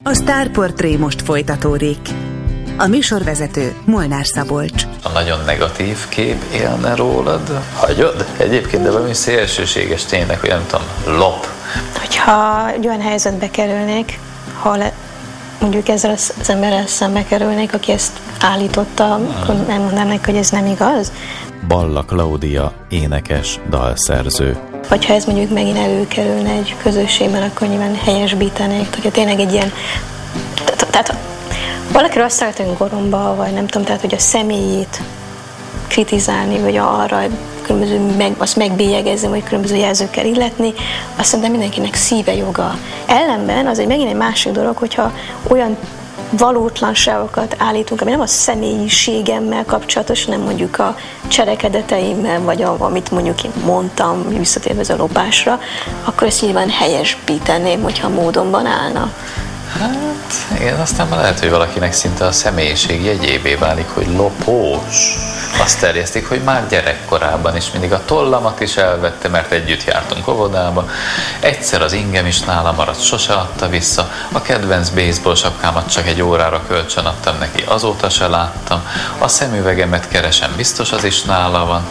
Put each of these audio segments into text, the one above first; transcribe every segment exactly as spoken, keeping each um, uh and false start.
A Sztárportré most folytatódik. A műsorvezető Molnár Szabolcs. A nagyon negatív kép élne rólad, hagyod? Egyébként, de valami szélsőséges tényleg, hogy nem tudom, lop. Hogyha egy olyan helyzetbe kerülnék, ha le, mondjuk ezzel az emberrel szembe kerülnék, aki ezt állította, hmm. akkor nem mondanám neki, hogy ez nem igaz. Balla Klaudia, énekes, dalszerző. Vagy ha ez mondjuk megint előkerülne egy közösségben, akkor nyilván helyesbítenék, hogyha tényleg egy ilyen... Tehát valakiről azt szeretünk goromba, vagy nem tudom, tehát hogy a személyét kritizálni, vagy arra különböző meg, azt megbélyegezni, vagy különböző jelzőkkel illetni, azt szerintem mindenkinek szíve joga. Ellenben az egy megint egy másik dolog, hogyha olyan valótlanságokat állítunk, ami nem a személyiségemmel kapcsolatos, hanem mondjuk a cselekedeteimmel, vagy a, amit mondjuk én mondtam, visszatérve ez a lopásra, akkor ezt nyilván helyesbíteném, hogyha módonban állna. Hát, igen, aztán már lehet, hogy valakinek szinte a személyiség jegyévé válik, hogy lopós. Azt terjesztik, hogy már gyerekkorában is mindig a tollamat is elvette, mert együtt jártunk óvodába. Egyszer az ingem is nála maradt, sose adta vissza. A kedvenc baseball sapkámat csak egy órára kölcsön adtam neki, azóta se láttam. A szemüvegemet keresem, biztos az is nála van.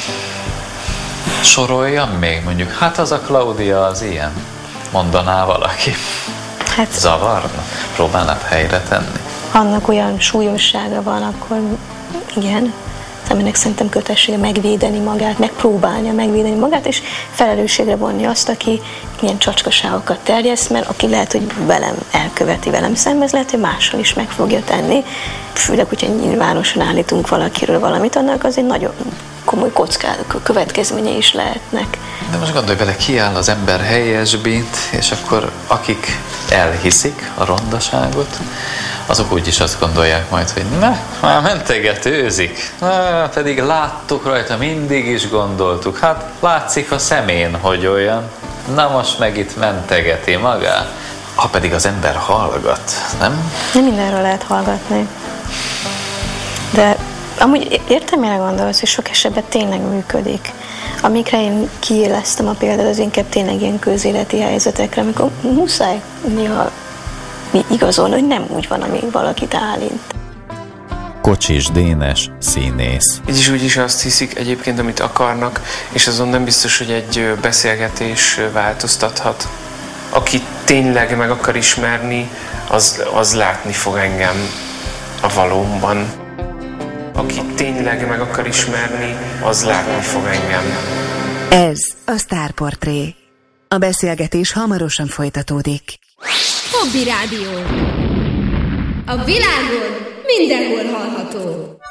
Soroljam még mondjuk, hát az a Klaudia az ilyen, mondaná valaki. Hát, zavarna? Próbálnád helyre tenni? Annak olyan súlyossága van, akkor igen. Az embernek szerintem kötelessége megvédeni magát, megpróbálnia megvédeni magát, és felelősségre vonni azt, aki ilyen csacskaságokat terjeszt, mert aki lehet, hogy velem elköveti, velem szemben, ez lehet, hogy mással is meg fogja tenni. Főleg, hogyha nyilvánosan állítunk valakiről valamit, annak azért nagyon komoly kockázatok, következményei is lehetnek. De most gondolj bele, kiáll az ember helyesbít, és akkor akik elhiszik a rondaságot, azok úgyis azt gondolják majd, hogy ne, már mentegetőzik. Na, pedig láttuk rajta, mindig is gondoltuk. Hát látszik a szemén, hogy olyan. Na most meg itt mentegeti magát. Ha pedig az ember hallgat, nem? Nem mindenről lehet hallgatni. De amúgy értem, mire gondolsz, hogy sok esetben tényleg működik. Amikre én kiéleztem a példát, az inkább tényleg ilyen közéleti helyzetekre, amikor muszáj néha igazolni, hogy nem úgy van, amíg valakit állít. Kocsis Dénes, színész. Így is úgy is azt hiszik egyébként, amit akarnak, és azon nem biztos, hogy egy beszélgetés változtathat. Aki tényleg meg akar ismerni, az, az látni fog engem a valómban. Aki tényleg meg akar ismerni, az látni fog engem. Ez a Sztárportré. A beszélgetés hamarosan folytatódik. Hobby Rádió. A világon mindenhol hallható.